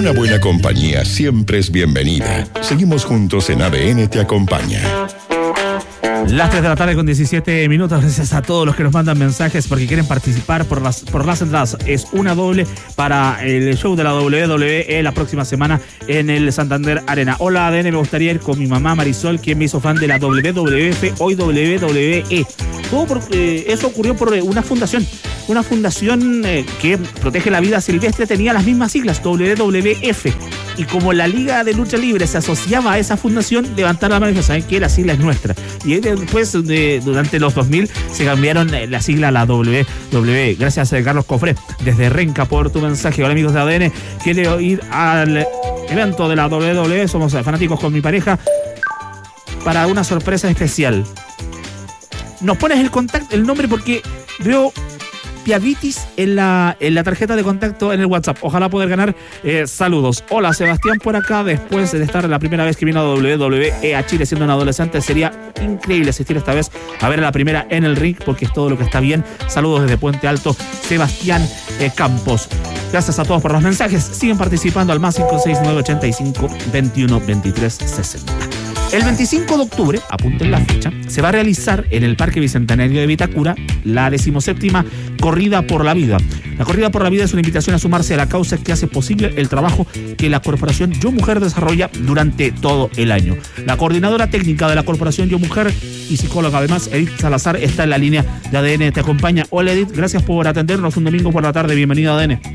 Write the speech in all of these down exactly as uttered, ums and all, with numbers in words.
Una buena compañía siempre es bienvenida. Seguimos juntos en A D N Te Acompaña. Las tres de la tarde con diecisiete minutos. Gracias a todos los que nos mandan mensajes porque quieren participar por las por las entradas. Es una doble para el show de la W W E la próxima semana en el Santander Arena. Hola A D N, me gustaría ir con mi mamá Marisol, quien me hizo fan de la W W F, hoy W W E. Todo porque eso ocurrió por una fundación. Una fundación eh, que protege la vida silvestre tenía las mismas siglas, W W F. Y como la Liga de Lucha Libre se asociaba a esa fundación, levantaron la mano y dijeron, ¿saben qué? La sigla es nuestra. Y después, de, durante los dos mil, se cambiaron la sigla a la W W E. Gracias a Carlos Cofré, desde Renca, por tu mensaje. Hola amigos de A D N, quiero ir al evento de la W W E, somos fanáticos con mi pareja, para una sorpresa especial. Nos pones el contacto, el nombre, porque veo Piavitis en la, en la tarjeta de contacto en el WhatsApp. Ojalá poder ganar. Eh, saludos. Hola, Sebastián por acá. Después de estar la primera vez que vino a W W E a Chile siendo un adolescente, sería increíble asistir esta vez a ver a la primera en el ring, porque es todo lo que está bien. Saludos desde Puente Alto, Sebastián eh, Campos. Gracias a todos por los mensajes. Siguen participando al más cinco seis nueve ochenta y cinco veintiuno veintitrés sesenta. El veinticinco de octubre, apunten la fecha, se va a realizar en el Parque Bicentenario de Vitacura la decimoséptima Corrida por la Vida. La Corrida por la Vida es una invitación a sumarse a la causa que hace posible el trabajo que la Corporación Yo Mujer desarrolla durante todo el año. La coordinadora técnica de la Corporación Yo Mujer y psicóloga además, Edith Salazar, está en la línea de A D N Te Acompaña. Hola Edith, gracias por atendernos un domingo por la tarde. Bienvenida a A D N.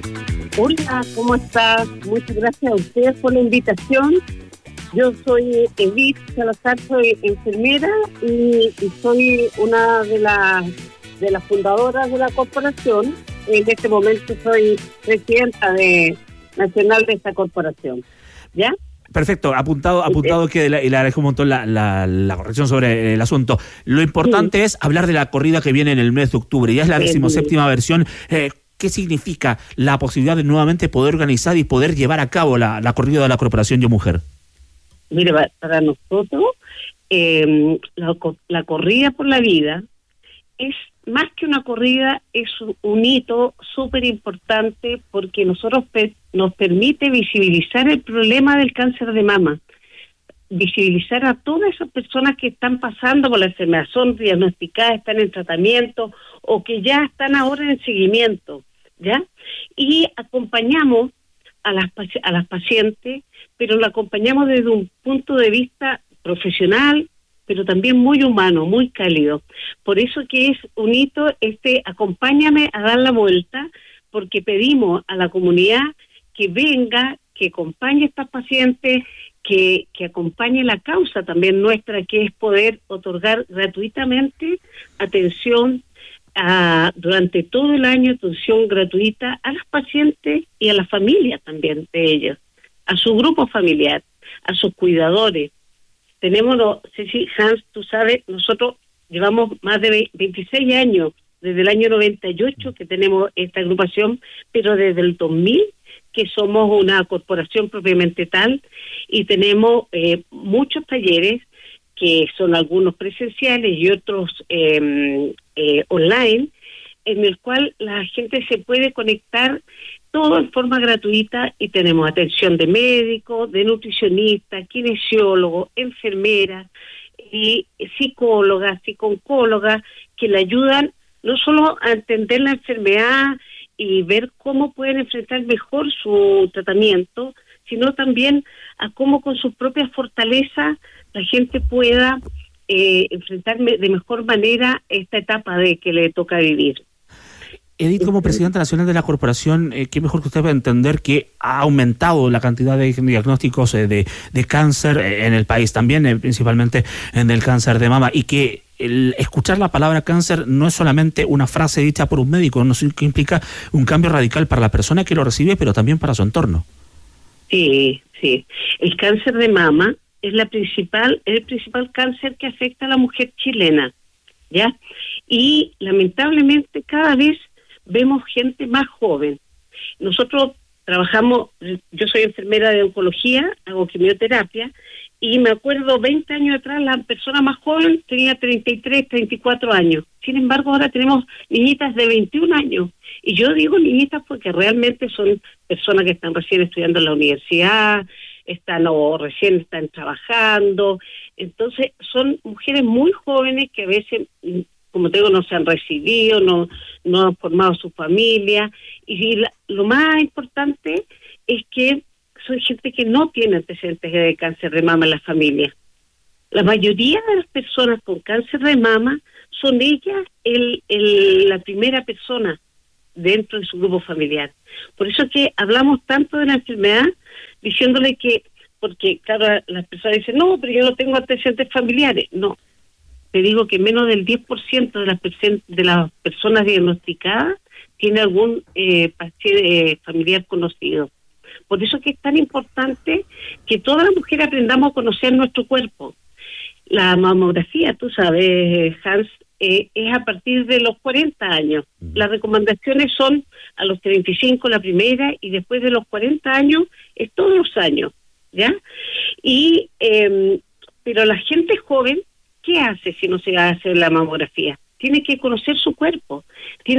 Hola, ¿cómo estás? Muchas gracias a ustedes por la invitación. Yo soy Edith Salazar, soy enfermera y, y soy una de las de las fundadoras de la corporación. En este momento soy presidenta de nacional de esta corporación. ¿Ya? Perfecto, apuntado, apuntado que le, le agradezco un montón la, la, la corrección sobre el asunto. Lo importante sí. es hablar de la corrida que viene en el mes de octubre. Ya es la decimoséptima sí. versión. Eh, ¿Qué significa la posibilidad de nuevamente poder organizar y poder llevar a cabo la, la corrida de la Corporación Yo Mujer? Mire, para nosotros eh, la, la corrida por la vida es más que una corrida, es un hito súper importante porque nosotros pe- nos permite visibilizar el problema del cáncer de mama, visibilizar a todas esas personas que están pasando por la enfermedad, son diagnosticadas, están en tratamiento o que ya están ahora en seguimiento, ¿ya? Y acompañamos a las a las pacientes, pero la acompañamos desde un punto de vista profesional, pero también muy humano, muy cálido. Por eso que es un hito este acompáñame a dar la vuelta, porque pedimos a la comunidad que venga, que acompañe a estas pacientes, que, que acompañe la causa también nuestra, que es poder otorgar gratuitamente atención a, durante todo el año, atención gratuita a las pacientes y a las familias también de ellas, a su grupo familiar, a sus cuidadores. Tenemos, no sé si Hans, tú sabes, nosotros llevamos más de veintiséis años, desde el año noventa y ocho que tenemos esta agrupación, pero desde el dos mil que somos una corporación propiamente tal, y tenemos eh, muchos talleres, que son algunos presenciales y otros eh, eh, online, en el cual la gente se puede conectar todo en forma gratuita y tenemos atención de médicos, de nutricionistas, kinesiólogos, enfermeras y psicólogas, psicooncólogas que le ayudan no solo a entender la enfermedad y ver cómo pueden enfrentar mejor su tratamiento, sino también a cómo con sus propias fortalezas la gente pueda eh, enfrentar de mejor manera esta etapa de que le toca vivir. Edith, como presidenta nacional de la corporación, eh, qué mejor que usted va a entender que ha aumentado la cantidad de diagnósticos eh, de, de cáncer eh, en el país, también eh, principalmente en el cáncer de mama, y que el escuchar la palabra cáncer no es solamente una frase dicha por un médico, no, que implica un cambio radical para la persona que lo recibe, pero también para su entorno. Sí, sí. El cáncer de mama es la principal, el principal cáncer que afecta a la mujer chilena, ¿ya? Y lamentablemente cada vez vemos gente más joven. Nosotros trabajamos, yo soy enfermera de oncología, hago quimioterapia, y me acuerdo veinte años atrás la persona más joven tenía treinta y tres, treinta y cuatro años. Sin embargo, ahora tenemos niñitas de veintiún años. Y yo digo niñitas porque realmente son personas que están recién estudiando en la universidad, están o recién están trabajando. Entonces, son mujeres muy jóvenes que a veces, como te digo, no se han recibido, no, no han formado su familia. Y la, lo más importante es que son gente que no tiene antecedentes de cáncer de mama en la familia. La mayoría de las personas con cáncer de mama son ellas el, el, la primera persona dentro de su grupo familiar. Por eso que hablamos tanto de la enfermedad, diciéndole que, porque claro, las personas dicen, no, pero yo no tengo antecedentes familiares. No, te digo que menos del diez por ciento de las, de las personas diagnosticadas tiene algún eh, paciente eh, familiar conocido. Por eso que es tan importante que todas las mujeres aprendamos a conocer nuestro cuerpo. La mamografía, tú sabes, Hans, eh, es a partir de los cuarenta años. Las recomendaciones son a los treinta y cinco la primera y después de los cuarenta años es todos los años, ¿ya? Y eh, pero la gente joven, ¿qué hace si no se hace la mamografía? Tiene que conocer su cuerpo, tiene